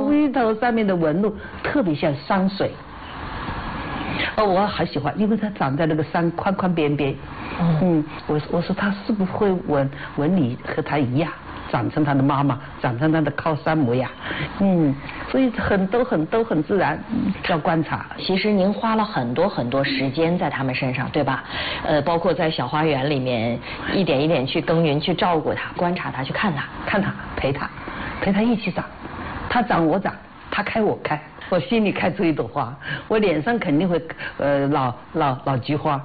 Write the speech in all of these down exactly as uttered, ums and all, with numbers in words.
龟头上面的纹路特别像山水。哦，我好喜欢，因为它长在那个山宽宽边边。嗯, 嗯，我我说它是不是会纹纹理和它一样，长成它的妈妈，长成它的靠山模样。嗯，所以很都很都很自然，要观察。 其实您花了很多很多时间在他们身上，对吧？呃，包括在小花园里面一点一点去耕耘，去照顾它，观察它，去看它， 看它，陪它，陪它一起长，它长我长，它开我开。我心里开出一朵花，我脸上肯定会呃老老老菊花。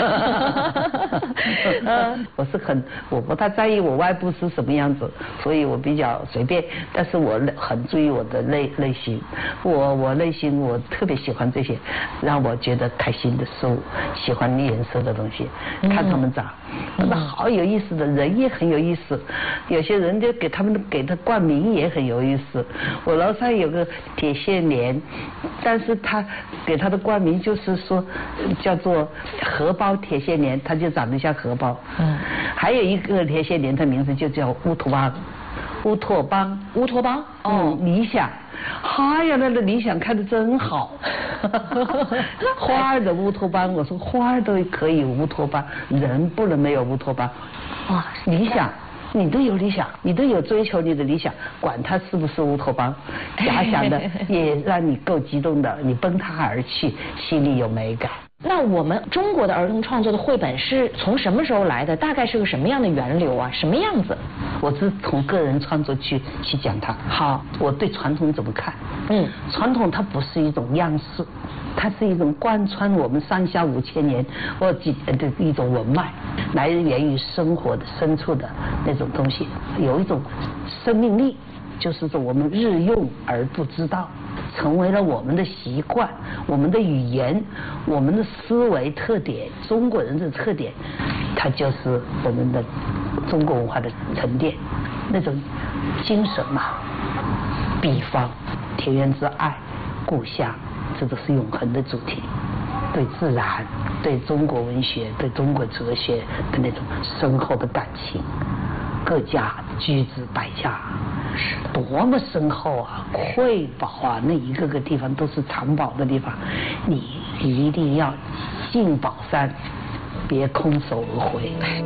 我是很我不太在意我外部是什么样子，所以我比较随便，但是我很注意我的内内心，我我内心我特别喜欢这些让我觉得开心的事物，喜欢颜色的东西，看他们长，那么好有意思的人也很有意思，有些人就给他们给他冠名也很有意思。我楼上有个铁线莲。但是他给他的冠名就是说叫做荷包铁线莲，它就长得像荷包。嗯，还有一个铁线莲，它名字就叫乌托邦。乌托邦， 乌托邦， 哦，嗯、理想。哎呀，那个理想开得真好。花儿的乌托邦，我说花儿都可以乌托邦，人不能没有乌托邦。哇，理想。你都有理想，你都有追求你的理想，管它是不是乌托邦，假想的也让你够激动的，你奔它而去，心里有美感。 那我们中国的儿童创作的绘本是从什么时候来的？大概是个什么样的源流啊？什么样子？ 我是从个人创作去去讲它。好，我对传统怎么看？嗯，传统它不是一种样式，它是一种贯穿我们上下五千年或几的一种文脉，来源于生活的深处的那种东西，有一种生命力，就是说我们日用而不知道，成为了我们的习惯，我们的语言，我们的思维特点，中国人的特点，它就是我们的中国文化的沉淀，那种精神嘛。比方田园之爱、故乡，这都是永恒的主题。对自然、对中国文学、对中国哲学的那种深厚的感情，各家居之百家，是多么深厚啊，瑰宝啊，那一个个地方都是藏宝的地方，你一定要进宝山，别空手而回。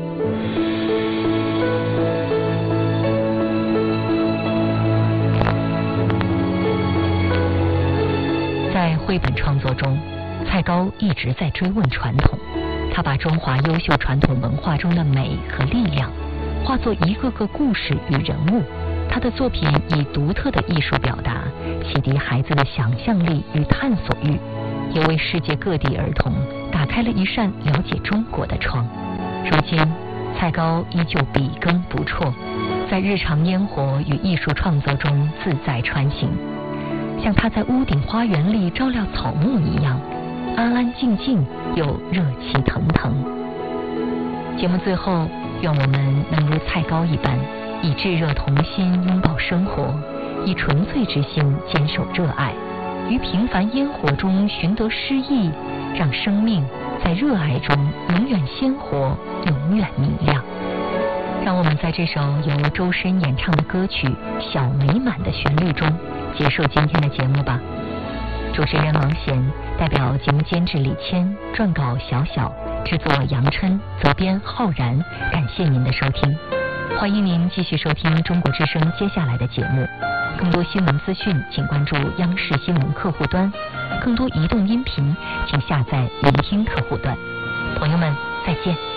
在绘本创作中，蔡高一直在追问传统，他把中华优秀传统文化中的美和力量化作一个个故事与人物。他的作品以独特的艺术表达，启迪孩子的想象力与探索欲，也为世界各地儿童打开了一扇了解中国的窗。如今，蔡高依旧笔耕不辍，在日常烟火与艺术创作中自在穿行，像他在屋顶花园里照料草木一样，安安静静又热气腾腾。节目最后，愿我们能如蔡高一般，以炙热童心拥抱生活，以纯粹之心坚守热爱，于平凡烟火中寻得诗意，让生命在热爱中永远鲜活，永远明亮。让我们在这首由周深演唱的歌曲《小美满》的旋律中结束今天的节目吧。主持人王贤，代表节目监制李谦，撰稿小小，制作杨琛，责编浩然，感谢您的收听。欢迎您继续收听中国之声接下来的节目。更多新闻资讯请关注央视新闻客户端，更多移动音频请下载聆听客户端。朋友们，再见。